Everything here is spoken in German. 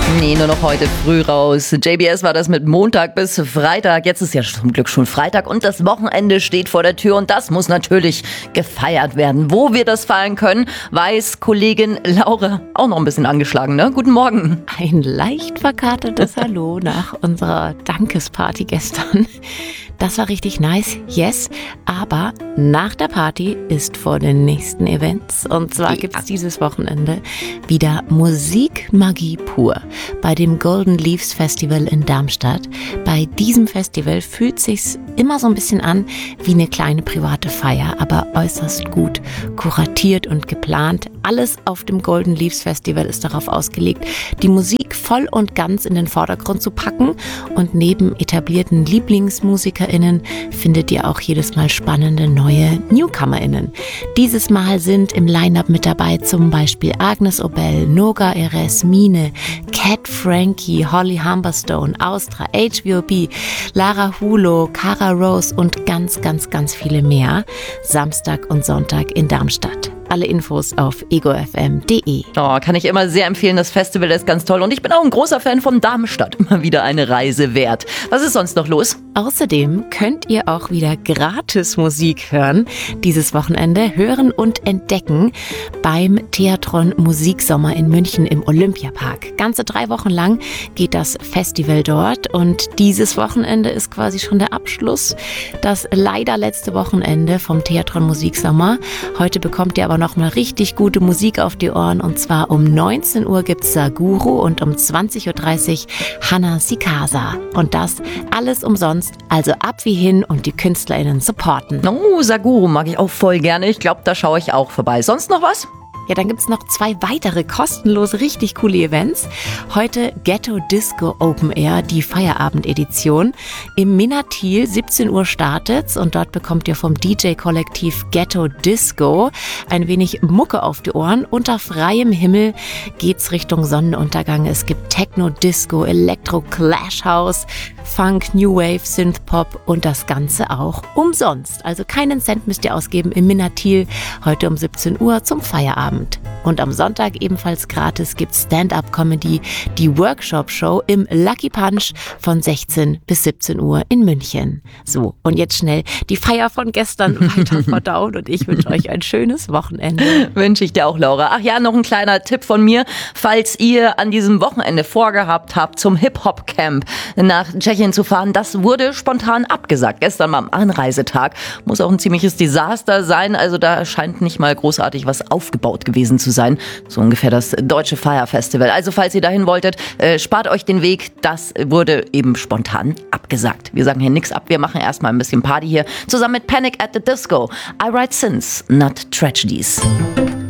Nee, nur noch heute früh raus. JBS war das mit Montag bis Freitag. Jetzt ist ja zum Glück schon Freitag und das Wochenende steht vor der Tür und das muss natürlich gefeiert werden. Wo wir das feiern können, weiß Kollegin Laura auch noch ein bisschen angeschlagen, ne? Guten Morgen. Ein leicht verkatertes Hallo nach unserer Dankesparty gestern. Das war richtig nice, yes. Aber nach der Party ist vor den nächsten Events. Und zwar gibt es dieses Wochenende wieder Musikmagie pur bei dem Golden Leaves Festival in Darmstadt. Bei diesem Festival fühlt sich's immer so ein bisschen an wie eine kleine private Feier, aber äußerst gut kuratiert und geplant. Alles auf dem Golden Leaves Festival ist darauf ausgelegt, die Musik voll und ganz in den Vordergrund zu packen. Und neben etablierten LieblingsmusikerInnen findet ihr auch jedes Mal spannende neue NewcomerInnen. Dieses Mal sind im Line-Up mit dabei zum Beispiel Agnes Obel, Noga Erez, Mine, Cat Frankie, Holly Humberstone, Austra, HVOB, Lara Hulo, Cara Rose und ganz viele mehr. Samstag und Sonntag in Darmstadt. Alle Infos auf egofm.de. Oh, kann ich immer sehr empfehlen, das Festival ist ganz toll und ich bin auch ein großer Fan von Darmstadt. Immer wieder eine Reise wert. Was ist sonst noch los? Außerdem könnt ihr auch wieder gratis Musik hören. Dieses Wochenende hören und entdecken beim Theatron Musiksommer in München im Olympiapark. Ganze 3 Wochen lang geht das Festival dort und dieses Wochenende ist quasi schon der Abschluss. Das leider letzte Wochenende vom Theatron Musiksommer. Heute bekommt ihr aber noch mal richtig gute Musik auf die Ohren und zwar um 19 Uhr gibt's Saguru und um 20.30 Uhr Hannah Sikasa. Und das alles umsonst, also ab wie hin und die KünstlerInnen supporten. Oh, Saguru mag ich auch voll gerne. Ich glaube, da schaue ich auch vorbei. Sonst noch was? Ja, dann gibt's noch 2 weitere kostenlose, richtig coole Events. Heute Ghetto Disco Open Air, die Feierabend-Edition. Im Minatil, 17 Uhr startet's und dort bekommt ihr vom DJ-Kollektiv Ghetto Disco ein wenig Mucke auf die Ohren. Unter freiem Himmel geht's Richtung Sonnenuntergang. Es gibt Techno, Disco, Elektro, Clash House, Funk, New Wave, Synthpop und das Ganze auch umsonst. Also keinen Cent müsst ihr ausgeben im Minatil heute um 17 Uhr zum Feierabend. Und am Sonntag ebenfalls gratis gibt's Stand-Up-Comedy, die Workshop-Show im Lucky Punch von 16 bis 17 Uhr in München. So, und jetzt schnell die Feier von gestern weiter verdauen und ich wünsche euch ein schönes Wochenende. Wünsche ich dir auch, Laura. Ach ja, noch ein kleiner Tipp von mir. Falls ihr an diesem Wochenende vorgehabt habt, zum Hip-Hop-Camp nach Tschechien zu fahren, das wurde spontan abgesagt. Gestern mal am Anreisetag. Muss auch ein ziemliches Desaster sein. Also da scheint nicht mal großartig was aufgebaut gewesen zu sein. So ungefähr das deutsche Fire Festival. Also falls ihr dahin wolltet, spart euch den Weg. Das wurde eben spontan abgesagt. Wir sagen hier nichts ab. Wir machen erstmal ein bisschen Party hier. Zusammen mit Panic at the Disco. I write sins, not tragedies.